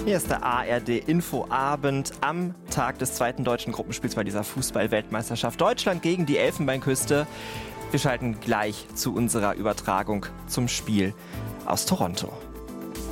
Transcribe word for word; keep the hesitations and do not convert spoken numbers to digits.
Hier ist der A R D-Infoabend am Tag des zweiten deutschen Gruppenspiels bei dieser Fußball-Weltmeisterschaft. Deutschland gegen die Elfenbeinküste. Wir schalten gleich zu unserer Übertragung zum Spiel aus Toronto.